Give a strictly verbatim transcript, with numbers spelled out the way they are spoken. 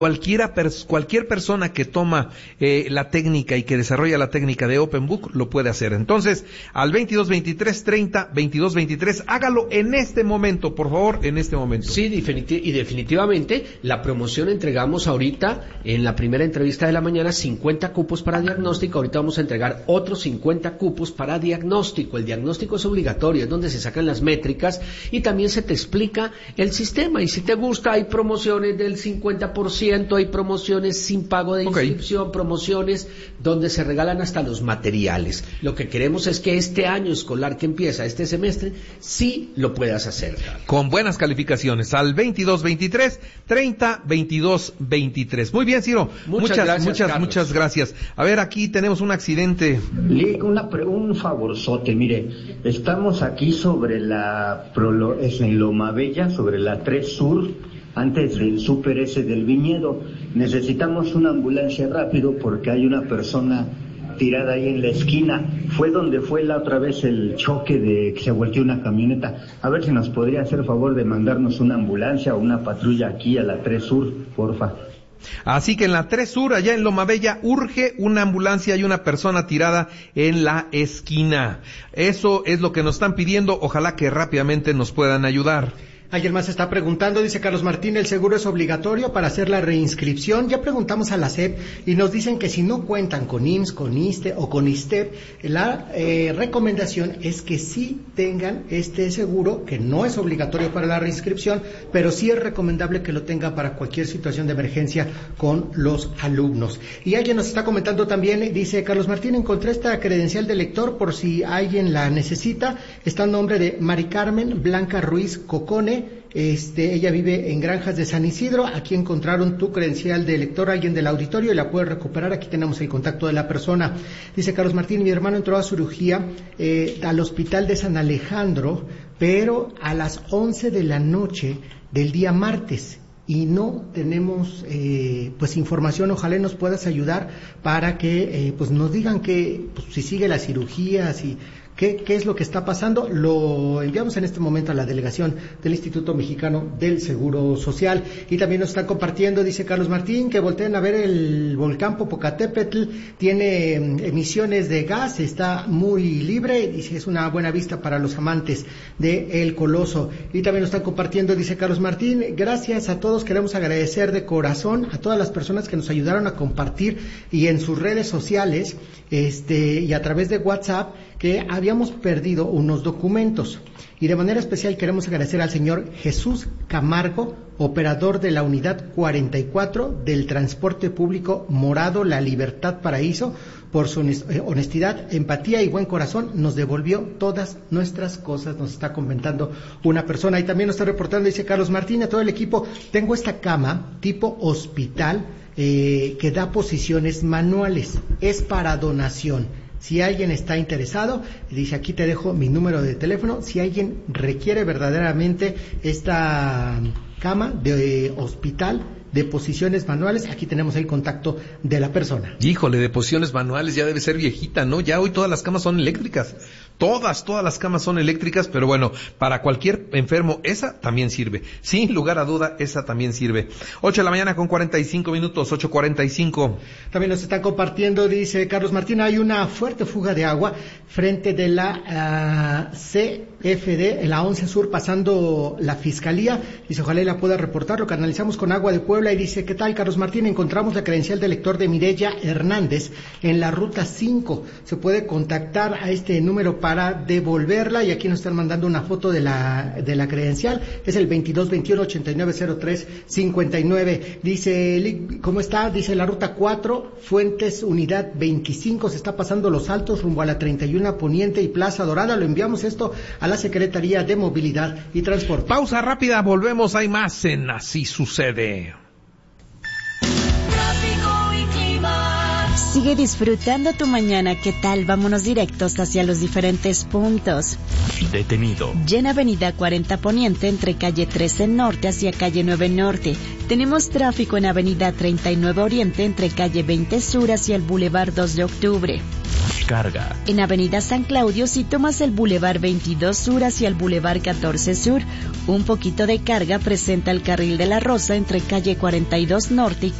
Cualquiera, pers- cualquier persona que toma eh, la técnica y que desarrolla la técnica de Open Book lo puede hacer. Entonces, al veintidós veintitrés treinta veintidós veintitrés, hágalo en este momento, por favor, en este momento. Sí, definiti- y definitivamente la promoción entregamos ahorita en la primera entrevista de la mañana cincuenta cupos para diagnóstico. Ahorita vamos a entregar otros cincuenta cupos para diagnóstico. El diagnóstico es obligatorio, es donde se sacan las métricas y también se te explica el sistema. Y si te gusta, hay promociones del cincuenta por ciento. Hay promociones sin pago de inscripción, okay. Promociones donde se regalan hasta los materiales. Lo que queremos es que este año escolar que empieza, este semestre, sí lo puedas hacer. Con buenas calificaciones, al veintidós veintitrés treinta veintidós veintitrés. Muy bien, Ciro. Muchas, muchas gracias, muchas, Carlos. muchas gracias. A ver, aquí tenemos un accidente. Le una pre- un favorzote, mire, estamos aquí sobre la, Prolo- es en Loma Bella, sobre la tres Sur, antes del súper ese del viñedo. Necesitamos una ambulancia rápido porque hay una persona tirada ahí en la esquina. Fue donde fue la otra vez el choque de que se volteó una camioneta. A ver si nos podría hacer favor de mandarnos una ambulancia o una patrulla aquí a la tres Sur, porfa. Así que en la tres Sur, allá en Loma Bella, urge una ambulancia y una persona tirada en la esquina. Eso es lo que nos están pidiendo. Ojalá que rápidamente nos puedan ayudar. Alguien más está preguntando, dice Carlos Martín, ¿el seguro es obligatorio para hacer la reinscripción? Ya preguntamos a la S E P y nos dicen que si no cuentan con I M S S, con ISSSTE o con ISSSTEP, la eh, recomendación es que sí tengan este seguro, que no es obligatorio para la reinscripción, pero sí es recomendable que lo tenga para cualquier situación de emergencia con los alumnos. Y alguien nos está comentando también, dice Carlos Martín, encontré esta credencial de lector por si alguien la necesita. Está el nombre de Mari Carmen Blanca Ruiz Cocone. Este, ella vive en Granjas de San Isidro. Aquí encontraron tu credencial de lector, alguien del auditorio, y la puede recuperar. Aquí tenemos el contacto de la persona. Dice Carlos Martín, mi hermano entró a cirugía eh, al hospital de San Alejandro, pero a las once de la noche del día martes. Y no tenemos eh, pues información. Ojalá nos puedas ayudar para que eh, pues nos digan que pues, si sigue la cirugía, si ¿Qué, ¿Qué es lo que está pasando? Lo enviamos en este momento a la delegación del Instituto Mexicano del Seguro Social. Y también nos están compartiendo, dice Carlos Martín, que volteen a ver el volcán Popocatépetl. Tiene emisiones de gas, está muy libre, dice es una buena vista para los amantes del Coloso. Y también nos están compartiendo, dice Carlos Martín, gracias a todos, queremos agradecer de corazón a todas las personas que nos ayudaron a compartir y en sus redes sociales este y a través de WhatsApp que habíamos perdido unos documentos. Y de manera especial queremos agradecer al señor Jesús Camargo, operador de la unidad cuarenta y cuatro del transporte público Morado La Libertad Paraíso, por su honestidad, empatía y buen corazón. Nos devolvió todas nuestras cosas, nos está comentando una persona. Y también nos está reportando, dice Carlos Martín, a todo el equipo, tengo esta cama tipo hospital eh, que da posiciones manuales, es para donación. Si alguien está interesado, dice aquí te dejo mi número de teléfono. Si alguien requiere verdaderamente esta cama de hospital de posiciones manuales, aquí tenemos el contacto de la persona. Híjole, de posiciones manuales ya debe ser viejita, ¿no? Ya hoy todas las camas son eléctricas. Todas, todas las camas son eléctricas, pero bueno, para cualquier enfermo, esa también sirve. Sin lugar a duda, esa también sirve. ocho de la mañana con cuarenta y cinco minutos, ocho cuarenta y cinco. También nos están compartiendo, dice Carlos Martín, hay una fuerte fuga de agua frente de la uh, C F D, en la once Sur, pasando la Fiscalía. Dice, ojalá la pueda reportar, lo canalizamos con Agua de Puebla. Y dice, ¿qué tal, Carlos Martín? Encontramos la credencial de lector de Mireya Hernández en la ruta cinco. Se puede contactar a este número para para devolverla, y aquí nos están mandando una foto de la de la credencial. Es el veintidós veintiuno ochenta y nueve cero tres cincuenta y nueve. Dice, ¿cómo está? Dice la ruta cuatro, Fuentes Unidad veinticinco, se está pasando Los Altos rumbo a la treinta y uno Poniente y Plaza Dorada. Lo enviamos esto a la Secretaría de Movilidad y Transporte. Pausa rápida, volvemos, hay más en Así Sucede. Sigue disfrutando tu mañana. ¿Qué tal? Vámonos directos hacia los diferentes puntos. Detenido. Llena Avenida cuarenta Poniente entre calle trece Norte hacia calle nueve Norte. Tenemos tráfico en Avenida treinta y nueve Oriente entre calle veinte Sur hacia el Boulevard dos de Octubre. carga. En Avenida San Claudio, si tomas el Boulevard veintidós Sur hacia el Boulevard catorce Sur, un poquito de carga presenta el carril de la Rosa entre calle cuarenta y dos Norte y